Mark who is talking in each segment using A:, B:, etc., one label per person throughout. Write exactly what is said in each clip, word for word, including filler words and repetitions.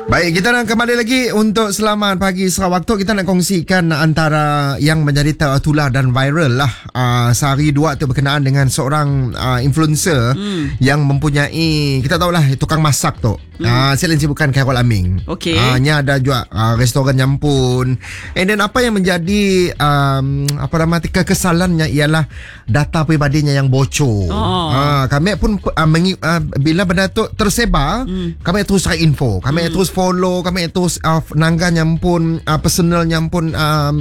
A: Baik, kita nak kembali lagi untuk Selamat Pagi Sarawak. Kita nak kongsikan antara yang menjadi tertular dan viral lah uh, sehari dua tu berkenaan dengan seorang uh, influencer hmm. yang mempunyai, kita tahulah, tukang masak tu. Hmm. Uh, saya lain sibukan Khairul Aming.
B: Okey.
A: Uh, nya ada juga uh, restoran nyampun. And then apa yang menjadi um, apa nama kekesalannya ialah data peribadinya yang bocor. Oh. Uh, kami pun uh, mengi, uh, bila benda tu tersebar, hmm. kami terus cari info. Kami hmm. terus follow, kami terus uh, nangganya pun uh, personalnya pun um,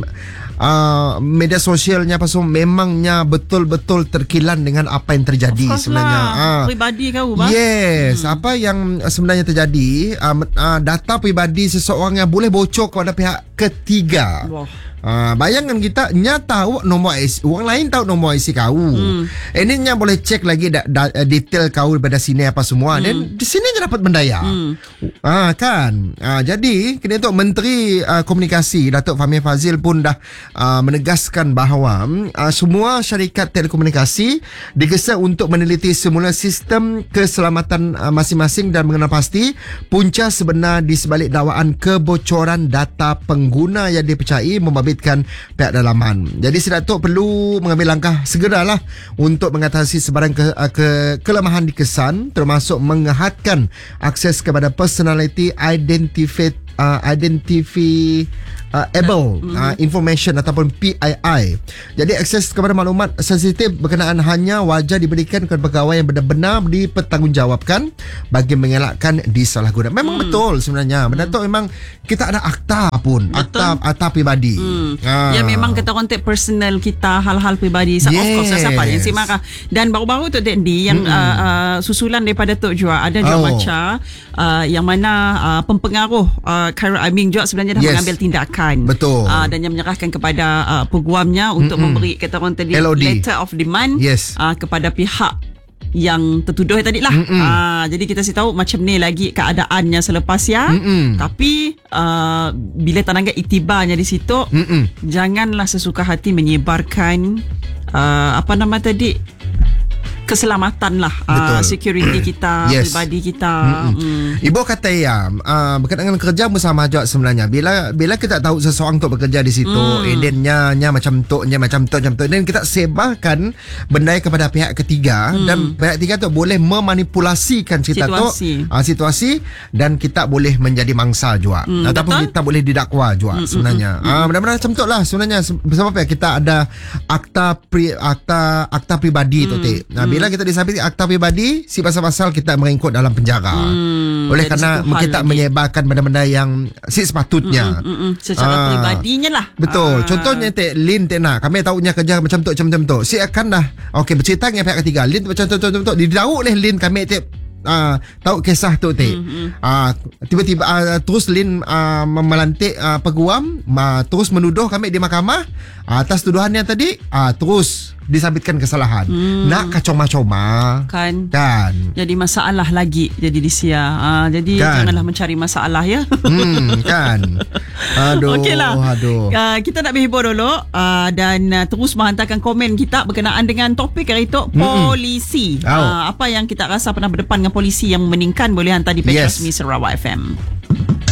A: uh, media sosialnya pasal memangnya betul-betul terkilan dengan apa yang terjadi sebenarnya.
B: Lah. Uh, peribadi kau bah.
A: Yes, hmm. apa yang sebenarnya terjadi, uh, uh, data peribadi seseorang yang boleh bocor kepada pihak ketiga. Wah. Uh, bayangkan kita nya tahu nombor I C, orang lain tahu nombor I C kau. Hmm. Ini nya boleh cek lagi da, da, detail kau daripada sini apa semua. Hmm. Dan di sini nya dapat bendaya. Hmm. Ah kan. Ah, jadi kini tu Menteri uh, Komunikasi Datuk Fahmi Fadzil pun dah uh, menegaskan bahawa uh, semua syarikat telekomunikasi digesa untuk meneliti semula sistem keselamatan uh, masing-masing dan mengenal pasti punca sebenar di sebalik dakwaan kebocoran data pengguna yang dipercayai membabit pihak dalaman. Jadi si Datuk perlu mengambil langkah segeralah untuk mengatasi sebarang ke, ke, kelemahan di kesan, termasuk menghadkan akses kepada personality identified uh, identify Uh, able uh, information ataupun P I I. Jadi akses kepada maklumat sensitif berkenaan hanya wajar diberikan kepada pegawai yang benar-benar dipertanggungjawabkan bagi mengelakkan disalahguna. Memang hmm. betul sebenarnya. Benda tu memang kita ada akta pun, betul. akta akta pribadi. Hmm.
B: Ah. Ya memang kita kontak personal kita, hal-hal pribadi. So, yes. Of course siapa yang simak. Dan baru-baru tu Dendi yang hmm. uh, uh, susulan daripada Tok Jua ada juga oh. macam uh, yang mana uh, pempengaruh uh, Khairul Aming juga sebenarnya dah yes. mengambil tindakan.
A: Betul.
B: Uh, dan yang menyerahkan kepada uh, peguamnya untuk Mm-mm. memberi kata orang tadi
A: L O D.
B: letter of demand
A: yes.
B: uh, kepada pihak yang tertuduh tadi lah. Uh, jadi kita si tahu macam ni lagi keadaannya selepas ya. Mm-mm. Tapi uh, bila tanangga itibarnya di situ, Mm-mm. janganlah sesuka hati menyebarkan uh, apa nama tadi keselamatan lah, uh, security kita, yes. pribadi kita. Mm.
A: Ibu kata ya, uh, berkaitan dengan kerja bersama juga sebenarnya. Bila bila kita tahu seseorang tu bekerja di situ, mm. and then nya, nya macam tu, nya macam tu, macam tu, dan kita sebarkan benda kepada pihak ketiga, mm. dan pihak ketiga tu boleh memanipulasikan kita situasi. tu, uh, situasi, dan kita boleh menjadi mangsa juga. Mm, ataupun betul? Kita boleh didakwa juga mm, sebenarnya. Mm, mm, uh, benar-benar macam tu lah sebenarnya. Sebab apa? Kita ada akta pri, akta akta pribadi mm, tu, Tik. Nah, bila kita disabit akta pribadi, si pasal-pasal kita meringkut dalam penjara. Hmm, oleh kerana kita lagi. menyebarkan benda-benda yang si sepatutnya. Mm, mm, mm,
B: secara Aa, pribadinya lah.
A: Betul.
B: Aa.
A: Contohnya Tek Lin Tena, kami tahunya kerja macam tu macam tu. Si akan dah okey bercerita dengan pihak ketiga. Lin macam tu macam tu. Didau oleh Lin kami Tek Uh, tahu kisah tu Tek. Mm-hmm. uh, tiba-tiba uh, terus Lin uh, melantik uh, peguam, uh, terus menuduh kami di mahkamah uh, atas tuduhannya tadi, uh, terus disabitkan kesalahan. Hmm. Nak kacoma-coma
B: kan?
A: Kan.
B: Jadi masalah lagi jadi di sia. Uh, jadi kan. Janganlah mencari masalah ya.
A: Hmm, kan. Aduh.
B: Okeylah.
A: Aduh.
B: Uh, kita nak berhibur dulu uh, dan uh, terus menghantarkan komen kita berkenaan dengan topik hari itu polisi.
A: Mm-hmm. Oh.
B: Uh, apa yang kita rasa pernah berdepan dengan polisi yang meningkan boleh hantar di page
A: yes.
B: resmi Sarawak F M.